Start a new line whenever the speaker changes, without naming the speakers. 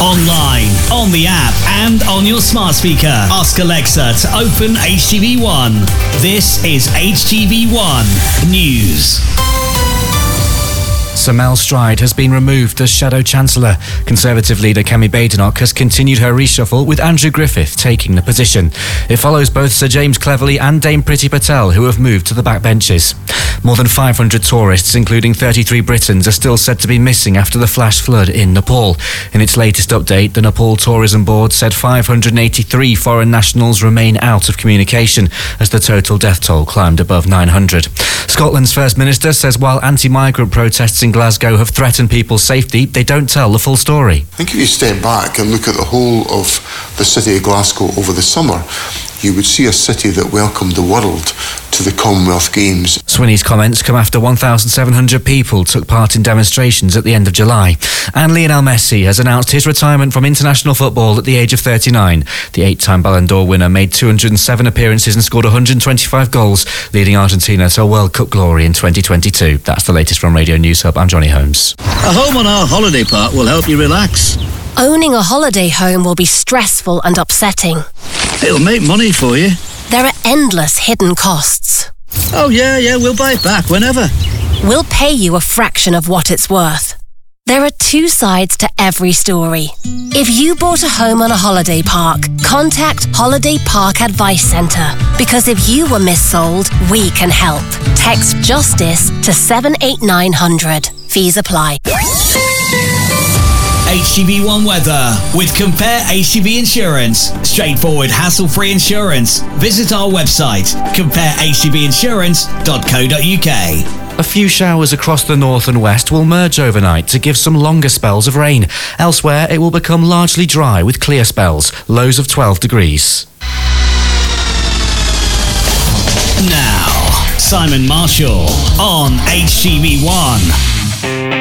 Online, on the app, and on your smart speaker. Ask Alexa to open HTV1. This is HTV1 News.
Sir Mel Stride has been removed as Shadow Chancellor. Conservative leader Kemi Badenoch has continued her reshuffle, with Andrew Griffith taking the position. It follows both Sir James Cleverly and Dame Priti Patel, who have moved to the backbenches. More than 500 tourists, including 33 Britons, are still said to be missing after the flash flood in Nepal. In its latest update, the Nepal Tourism Board said 583 foreign nationals remain out of communication as the total death toll climbed above 900. Scotland's First Minister says while anti-migrant protests in Glasgow have threatened people's safety, they don't tell the full story.
I think if you step back and look at the whole of the city of Glasgow over the summer, you would see a city that welcomed the world to the Commonwealth Games.
Swinney's comments come after 1,700 people took part in demonstrations at the end of July. And Lionel Messi has announced his retirement from international football at the age of 39. The 8-time Ballon d'Or winner made 207 appearances and scored 125 goals, leading Argentina to a World Cup glory in 2022. That's the latest from Radio News Hub. I'm Johnny Holmes.
A home on our holiday park will help you relax.
Owning a holiday home will be stressful and upsetting.
It'll make money for you.
There are endless hidden costs.
Oh yeah, we'll buy it back whenever.
We'll pay you a fraction of what it's worth. There are two sides to every story. If you bought a home on a holiday park, contact Holiday Park Advice Centre. Because if you were missold, we can help. Text JUSTICE to 78900. Fees apply.
HTV1 weather with Compare HTV Insurance. Straightforward, hassle-free insurance. Visit our website, comparehtvinsurance.co.uk.
A few showers across the north and west will merge overnight to give some longer spells of rain. Elsewhere, it will become largely dry with clear spells, lows of 12 degrees.
Now, Simon Marshall on HTV1.